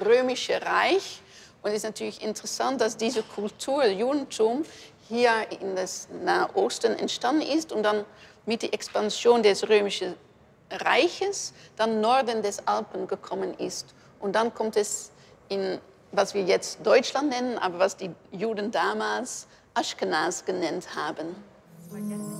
Römische Reich. Und es ist natürlich interessant, dass diese Kultur, Judentum, hier in das Nahe Osten entstanden ist und dann mit der Expansion des Römischen Reiches dann Norden des Alpen gekommen ist. Und dann kommt es in, was wir jetzt Deutschland nennen, aber was die Juden damals Aschkenaz genannt haben.